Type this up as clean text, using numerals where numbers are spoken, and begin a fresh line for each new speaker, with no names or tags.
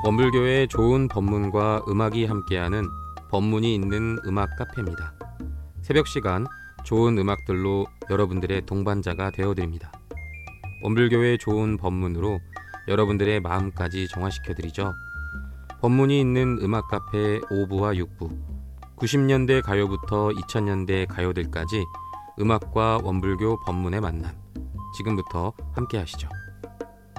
원불교의 좋은 법문과 음악이 함께하는 법문이 있는 음악 카페입니다. 새벽 시간 좋은 음악들로 여러분들의 동반자가 되어드립니다. 원불교의 좋은 법문으로 여러분들의 마음까지 정화시켜드리죠. 법문이 있는 음악 카페 5부와 6부, 90년대 가요부터 2000년대 가요들까지 음악과 원불교 법문의 만남, 지금부터 함께 하시죠.